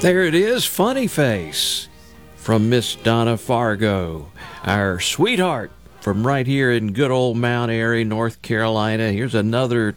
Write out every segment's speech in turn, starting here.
There it is, Funny Face from Miss Donna Fargo, our sweetheart from right here in good old Mount Airy, North Carolina. Here's another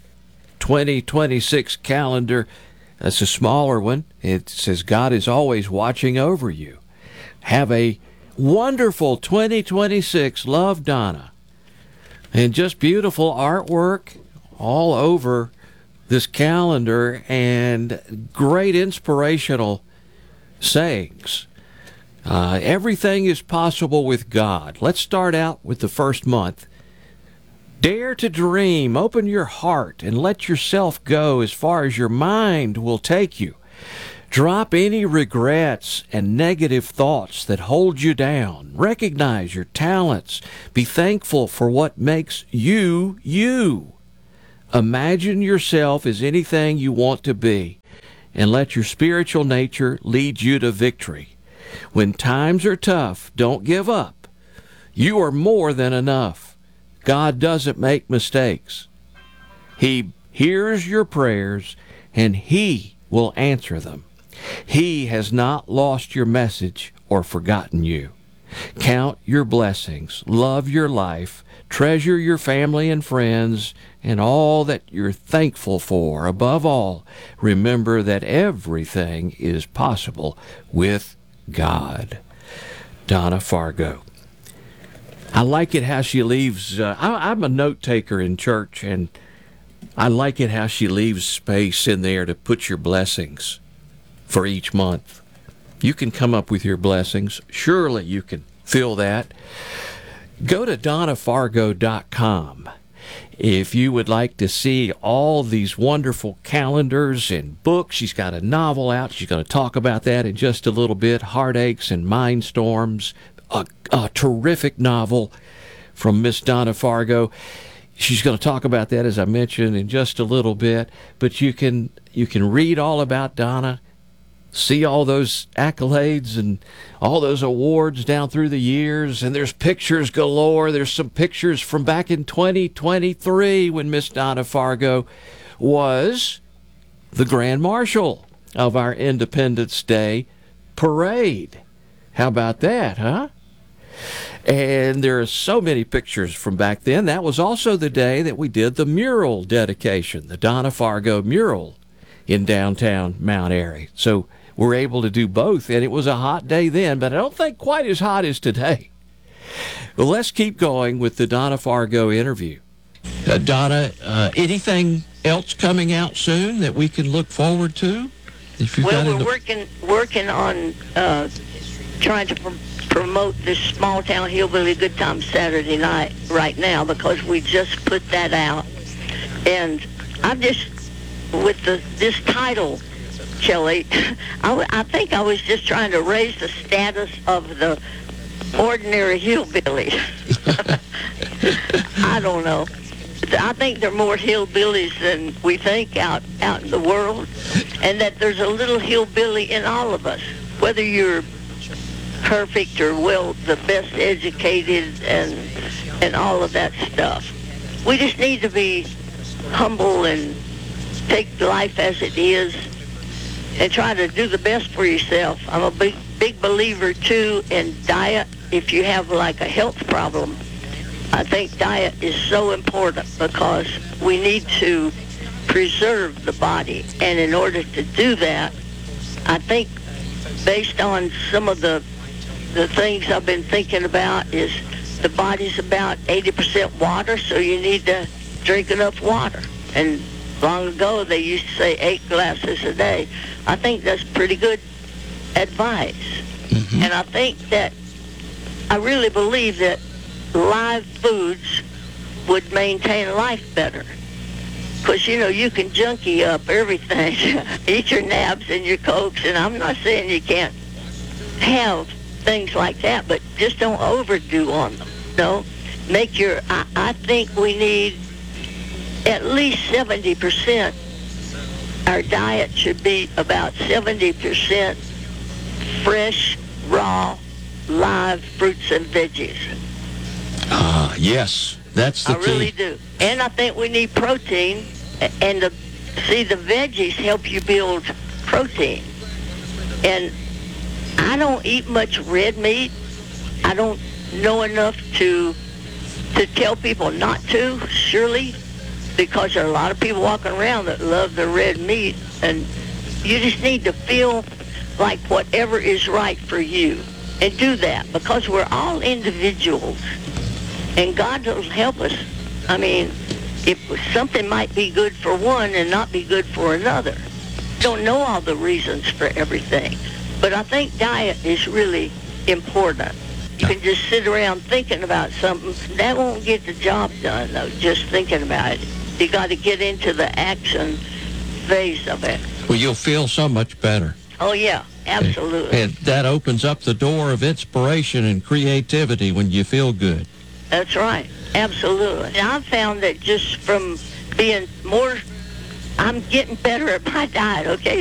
2026 calendar. That's a smaller one. It says God is always watching over you. Have a wonderful 2026. Love, Donna. And just beautiful artwork all over this calendar and great inspirational sayings. Everything is possible with God. Let's start out with the first month. Dare to dream. Open your heart and let yourself go as far as your mind will take you. Drop any regrets and negative thoughts that hold you down. Recognize your talents. Be thankful for what makes you, you. Imagine yourself as anything you want to be, and let your spiritual nature lead you to victory. When times are tough, don't give up. You are more than enough. God doesn't make mistakes. He hears your prayers, and He will answer them. He has not lost your message or forgotten you. Count your blessings, love your life, treasure your family and friends, and all that you're thankful for. Above all, remember that everything is possible with God. Donna Fargo. I like it how she leaves. I'm a note taker in church, and I like it how she leaves space in there to put your blessings for each month. You can come up with your blessings. Surely you can feel that. Go to donnafargo.com if you would like to see all these wonderful calendars and books. She's got a novel out. She's going to talk about that in just a little bit. Heartaches and Mindstorms, a terrific novel from Miss Donna Fargo. She's going to talk about that, as I mentioned, in just a little bit. But you can read all about Donna, see all those accolades and all those awards down through the years, and there's pictures galore. There's some pictures from back in 2023 when Miss Donna Fargo was the Grand Marshal of our Independence Day parade. How about that, huh? And there are so many pictures from back then. That was also the day that we did the mural dedication, the Donna Fargo mural in downtown Mount Airy. So we're able to do both, and it was a hot day then, but I don't think quite as hot as today. Well, let's keep going with the Donna Fargo interview. Donna, anything else coming out soon that we can look forward to? We're working on trying to promote this Small Town Hillbilly Good Time Saturday night right now, because we just put that out. And I'm just, with this title, Shelley, I think I was just trying to raise the status of the ordinary hillbilly. I don't know. I think there are more hillbillies than we think out in the world, and that there's a little hillbilly in all of us, whether you're perfect or, well, the best educated and all of that stuff. We just need to be humble and take life as it is and try to do the best for yourself. I'm a big believer, too, in diet. If you have, like, a health problem, I think diet is so important, because we need to preserve the body. And in order to do that, I think, based on some of the things I've been thinking about, is the body's about 80% water, so you need to drink enough water. And long ago, they used to say 8 glasses a day. I think that's pretty good advice. Mm-hmm. And I think that, I really believe that live foods would maintain life better. Because, you can junkie up everything. Eat your nabs and your Cokes, and I'm not saying you can't have things like that, but just don't overdo on them. Make your, I think we need at least 70%. Our diet should be about 70% fresh, raw, live fruits and veggies. Yes, that's the key. I really do. And I think we need protein, and the veggies help you build protein. And I don't eat much red meat. I don't know enough to tell people not to, surely, because there are a lot of people walking around that love the red meat, and you just need to feel like whatever is right for you, and do that, because we're all individuals, and God will help us. I mean, if something might be good for one and not be good for another. Don't know all the reasons for everything, but I think diet is really important. You can just sit around thinking about something. That won't get the job done, though, just thinking about it. You got to get into the action phase of it. Well, you'll feel so much better. Oh, yeah, absolutely. And that opens up the door of inspiration and creativity when you feel good. That's right, absolutely. And I've found that just from being more, I'm getting better at my diet, okay?